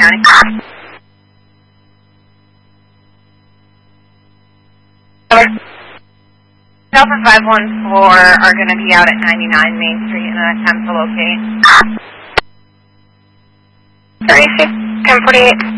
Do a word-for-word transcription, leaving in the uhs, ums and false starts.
County. Over. Alpha five one four are going to be out at ninety-nine Main Street in an attempt to locate. thirty-six, ten forty-eight.